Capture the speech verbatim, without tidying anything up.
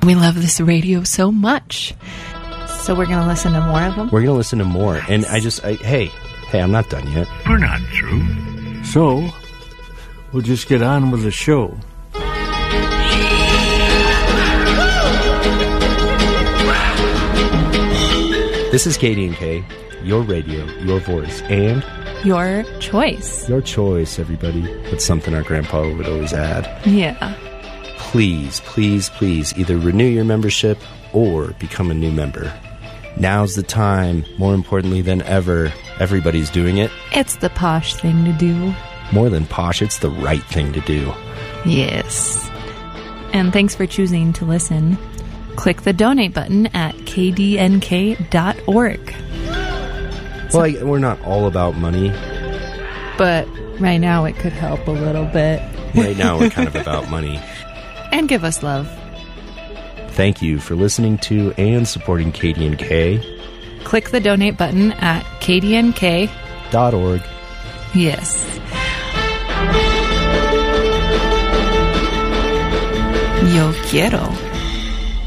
We love this radio so much. So we're going to listen to more of them? We're going to listen to more. Nice. And I just, I, hey, hey, I'm not done yet. We're not through. So, we'll just get on with the show. This is Katie and Kay, your radio, your voice, and... your choice. Your choice, everybody. That's something our grandpa would always add. Yeah. Please, please, please, either renew your membership or become a new member. Now's the time. More importantly than ever, everybody's doing it. It's the posh thing to do. More than posh, it's the right thing to do. Yes. And thanks for choosing to listen. Click the donate button at k d n k dot org. Well, I, we're not all about money. But right now it could help a little bit. Right now we're kind of about money. And give us love. Thank you for listening to and supporting Katie and Kay. Click the donate button at k d n k dot org. Yes. Yo quiero.